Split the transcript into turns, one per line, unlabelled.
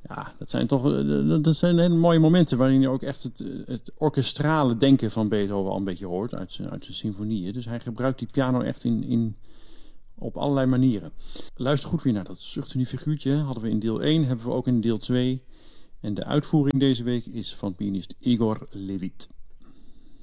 Ja, dat zijn hele mooie momenten waarin je ook echt het orkestrale denken van Beethoven al een beetje hoort uit zijn symfonieën. Dus hij gebruikt die piano echt op allerlei manieren. Luister goed weer naar dat zuchtende figuurtje. Hadden we in deel 1, hebben we ook in deel 2. En de uitvoering deze week is van pianist Igor Levit.